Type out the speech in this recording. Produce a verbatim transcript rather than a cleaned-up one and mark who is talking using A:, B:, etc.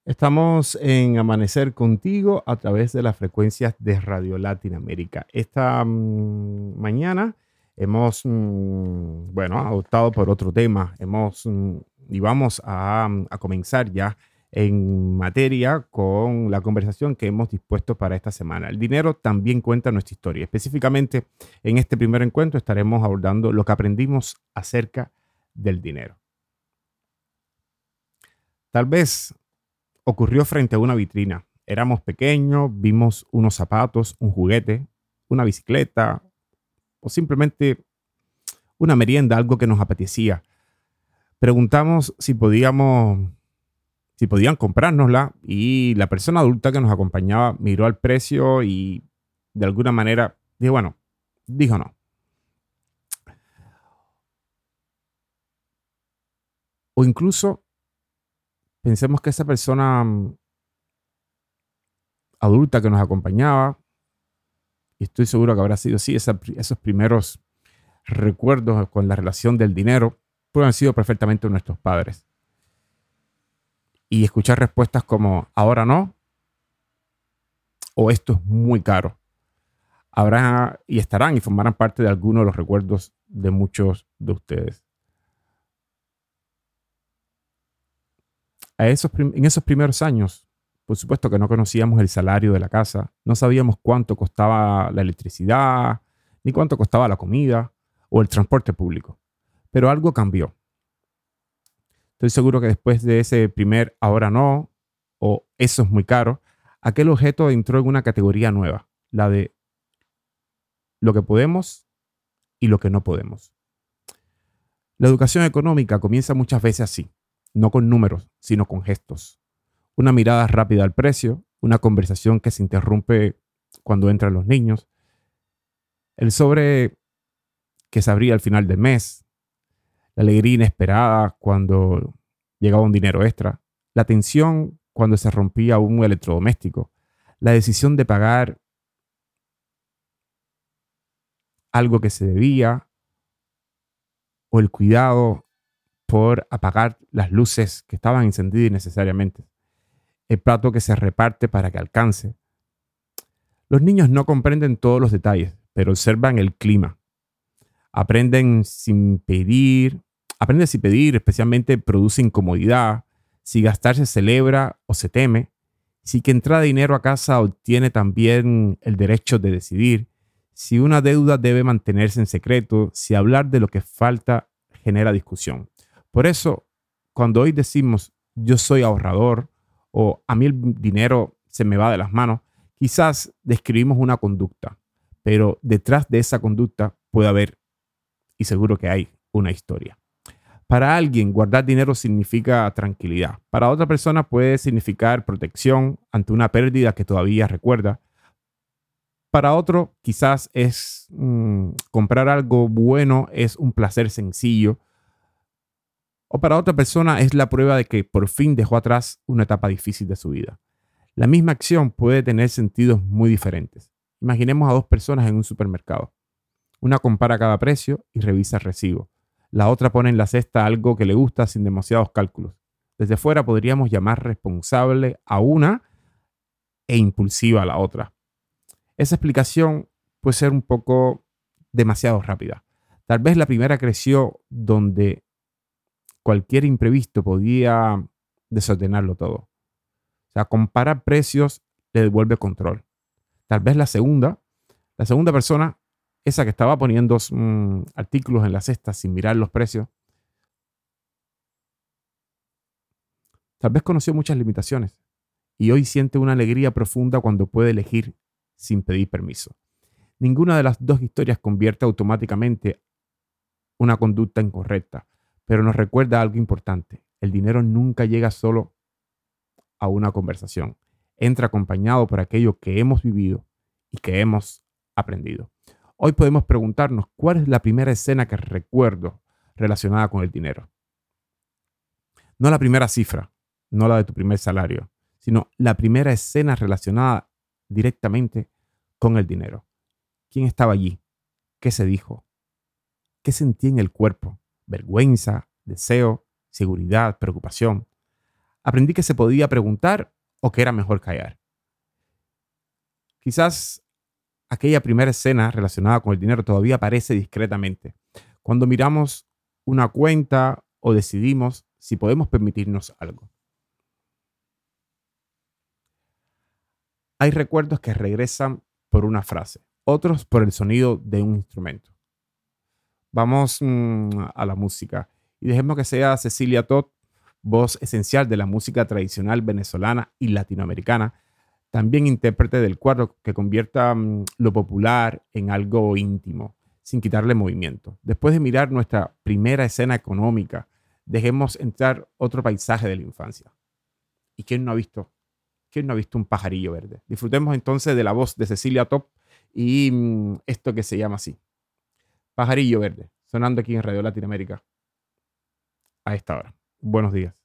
A: Estamos en Amanecer Contigo a través de las frecuencias de Radio Latinoamérica. Esta mm, mañana hemos, mm, bueno, adoptado por otro tema. Hemos mm, y vamos a, mm, a comenzar ya en materia con la conversación que hemos dispuesto para esta semana. El dinero también cuenta nuestra historia. Específicamente, en este primer encuentro estaremos abordando lo que aprendimos acerca del dinero. Tal vez ocurrió frente a una vitrina. Éramos pequeños, vimos unos zapatos, un juguete, una bicicleta o simplemente una merienda, algo que nos apetecía. Preguntamos si podíamos, si podían comprárnosla y la persona adulta que nos acompañaba miró al precio y de alguna manera dijo, bueno, dijo no. O incluso pensemos que esa persona mm, adulta que nos acompañaba, y estoy seguro que habrá sido así, esa- esos primeros recuerdos con la relación del dinero pueden haber sido perfectamente nuestros padres. Y escuchar respuestas como ahora no o esto es muy caro. Habrá y estarán y formarán parte de algunos de los recuerdos de muchos de ustedes. A esos, en esos primeros años, por supuesto que no conocíamos el salario de la casa, no sabíamos cuánto costaba la electricidad, ni cuánto costaba la comida o el transporte público. Pero algo cambió. Estoy seguro que después de ese primer ahora no o eso es muy caro, aquel objeto entró en una categoría nueva, la de lo que podemos y lo que no podemos. La educación económica comienza muchas veces así, no con números, sino con gestos. Una mirada rápida al precio, una conversación que se interrumpe cuando entran los niños, el sobre que se abría al final del mes, la alegría inesperada cuando llegaba un dinero extra, la tensión cuando se rompía un electrodoméstico, la decisión de pagar algo que se debía o el cuidado por apagar las luces que estaban encendidas innecesariamente, el plato que se reparte para que alcance. Los niños no comprenden todos los detalles, pero observan el clima. Aprenden sin pedir, aprenden sin pedir, especialmente produce incomodidad, si gastar se celebra o se teme, si que entra dinero a casa obtiene también el derecho de decidir, si una deuda debe mantenerse en secreto, si hablar de lo que falta genera discusión. Por eso, cuando hoy decimos yo soy ahorrador o a mí el dinero se me va de las manos, quizás describimos una conducta, pero detrás de esa conducta puede haber, y seguro que hay, una historia. Para alguien, guardar dinero significa tranquilidad. Para otra persona puede significar protección ante una pérdida que todavía recuerda. Para otro, quizás es mm, comprar algo bueno, es un placer sencillo. O para otra persona es la prueba de que por fin dejó atrás una etapa difícil de su vida. La misma acción puede tener sentidos muy diferentes. Imaginemos a dos personas en un supermercado. Una compara cada precio y revisa el recibo. La otra pone en la cesta algo que le gusta sin demasiados cálculos. Desde fuera podríamos llamar responsable a una e impulsiva a la otra. Esa explicación puede ser un poco demasiado rápida. Tal vez la primera creció donde cualquier imprevisto podía desordenarlo todo. O sea, comparar precios le devuelve control. Tal vez la segunda, la segunda persona, esa que estaba poniendo mm, artículos en la cesta sin mirar los precios, tal vez conoció muchas limitaciones y hoy siente una alegría profunda cuando puede elegir sin pedir permiso. Ninguna de las dos historias convierte automáticamente una conducta incorrecta, pero nos recuerda algo importante. El dinero nunca llega solo a una conversación. Entra acompañado por aquello que hemos vivido y que hemos aprendido. Hoy podemos preguntarnos cuál es la primera escena que recuerdo relacionada con el dinero. No la primera cifra, no la de tu primer salario, sino la primera escena relacionada directamente con el dinero. ¿Quién estaba allí? ¿Qué se dijo? ¿Qué sentí en el cuerpo? Vergüenza, deseo, seguridad, preocupación. aprendí que se podía preguntar o que era mejor callar. Quizás aquella primera escena relacionada con el dinero todavía aparece discretamente. Cuando miramos una cuenta o decidimos si podemos permitirnos algo. Hay recuerdos que regresan por una frase, otros por el sonido de un instrumento. Vamos mm, a la música y dejemos que sea Cecilia Todd, voz esencial de la música tradicional venezolana y latinoamericana, también intérprete del cuadro que convierta mm, lo popular en algo íntimo, sin quitarle movimiento. Después de mirar nuestra primera escena económica, dejemos entrar otro paisaje de la infancia. ¿Y quién no ha visto? ¿Quién no ha visto un pajarillo verde? Disfrutemos entonces de la voz de Cecilia Top y mm, esto que se llama así. Pajarillo verde, sonando aquí en Radio Latinoamérica a esta hora. Buenos días.